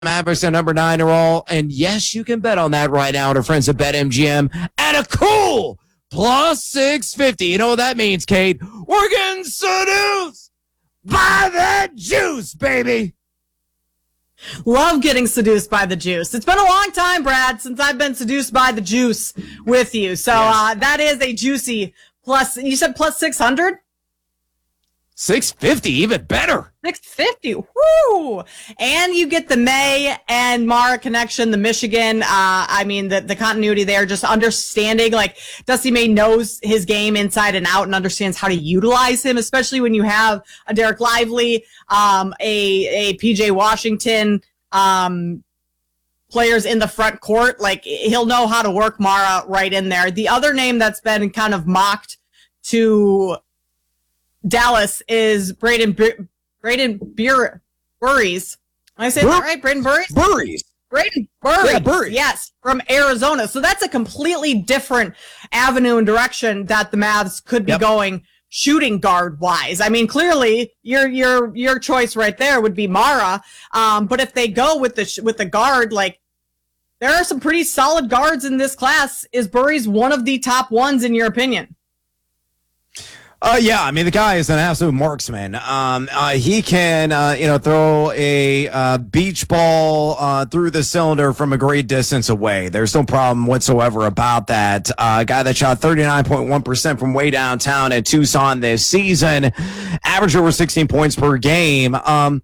Mavericks at number 9 overall. And yes, you can bet on that right now. Our friends at BetMGM at a cool plus 650. You know what that means, Kate? We're getting seduced by that juice, baby. Love getting seduced by the juice. It's been a long time, Brad, since I've been seduced by the juice with you. So that is a juicy plus. You said plus 600? 650, even better. 650. Woo! And you get the May and Mara connection, the Michigan. The continuity there, just understanding, like, Dusty May knows his game inside and out and understands how to utilize him, especially when you have a Derek Lively, a PJ Washington, players in the front court. Like, he'll know how to work Mara right in there. The other name that's been kind of mocked to Dallas is Braden Burries. I say that right? Braden Burries? Burries. Braden Burries. Yeah, Burries. Yes, from Arizona. So that's a completely different avenue and direction that the Mavs could be going shooting guard wise. I mean, clearly your choice right there would be Mara. But if they go with the guard, like, there are some pretty solid guards in this class. Is Burries one of the top ones in your opinion? Yeah, I mean, the guy is an absolute marksman. He can, throw a beach ball through the cylinder from a great distance away. There's no problem whatsoever about that. A guy that shot 39.1% from way downtown at Tucson this season, averaged over 16 points per game.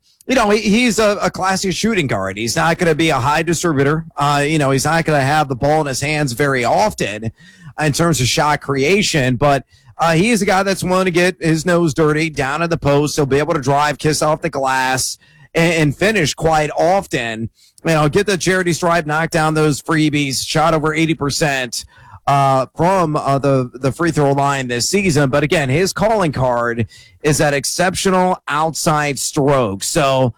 He's a classy shooting guard. He's not going to be a high distributor. He's not going to have the ball in his hands very often in terms of shot creation, but he is a guy that's willing to get his nose dirty down at the post. He'll be able to drive, kiss off the glass, and finish quite often. Get the charity stripe, knock down those freebies, shot over 80% from the free throw line this season. But again, his calling card is that exceptional outside stroke. So,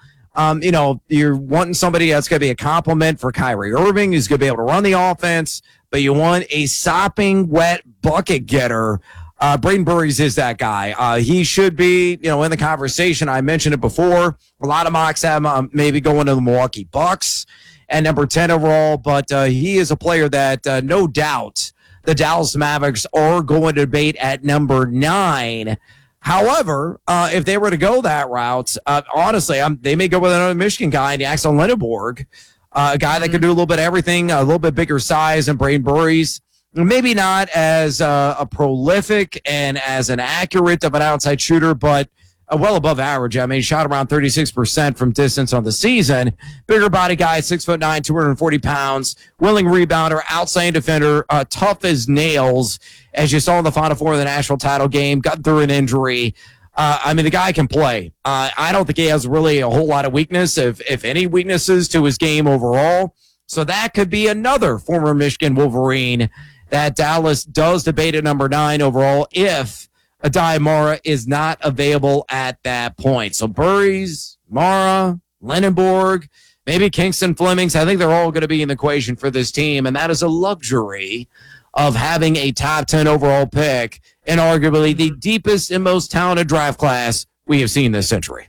you're wanting somebody that's going to be a compliment for Kyrie Irving, who's going to be able to run the offense, but you want a sopping wet bucket getter. Braden Burries is that guy. He should be, in the conversation. I mentioned it before. A lot of mocks have him maybe going to the Milwaukee Bucks at number 10 overall, but he is a player that no doubt the Dallas Mavericks are going to debate at number 9. However, if they were to go that route, honestly, they may go with another Michigan guy, Axel Lenneborg, a guy that could do a little bit of everything, a little bit bigger size than Braden Burries. Maybe not as a prolific and as an accurate of an outside shooter, but well above average. I mean, he shot around 36% from distance on the season. Bigger body guy, 6'9", 240 pounds, willing rebounder, outside defender, tough as nails. As you saw in the Final Four of the national title game, got through an injury. The guy can play. I don't think he has really a whole lot of weakness, if any weaknesses to his game overall. So that could be another former Michigan Wolverine that Dallas does debate at number 9 overall if Adai Mara is not available at that point. So Burries, Mara, Lenneborg, maybe Kingston Flemings, I think they're all going to be in the equation for this team, and that is a luxury of having a top 10 overall pick in arguably the deepest and most talented draft class we have seen this century.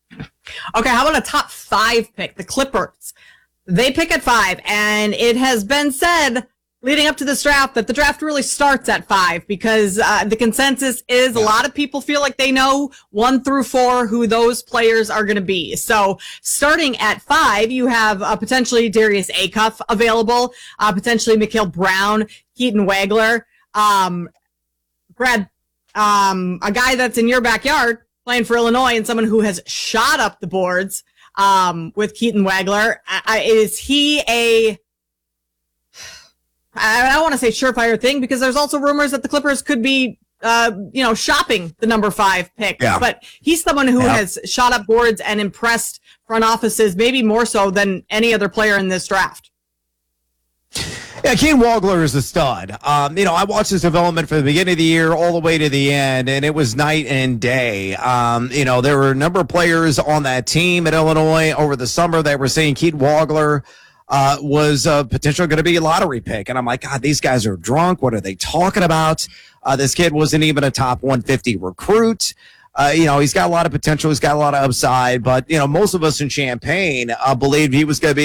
Okay, how about a top 5 pick? The Clippers. They pick at 5, and it has been said leading up to this draft that the draft really starts at 5 because the consensus is a lot of people feel like they know 1 through 4 who those players are going to be. So starting at 5, you have potentially Darius Acuff available, potentially Mikhail Brown, Keaton Wagler, Brad, a guy that's in your backyard playing for Illinois and someone who has shot up the boards with Keaton Wagler. Is he I don't want to say surefire thing because there's also rumors that the Clippers could be, shopping the number 5 pick. Yeah. But he's someone who has shot up boards and impressed front offices, maybe more so than any other player in this draft. Yeah, Keaton Wagler is a stud. I watched his development from the beginning of the year all the way to the end, and it was night and day. There were a number of players on that team at Illinois over the summer that were saying Keaton Wagler was potentially going to be a lottery pick. And I'm like, God, these guys are drunk. What are they talking about? This kid wasn't even a top 150 recruit. He's got a lot of potential. He's got a lot of upside. But, most of us in Champaign believed he was going to be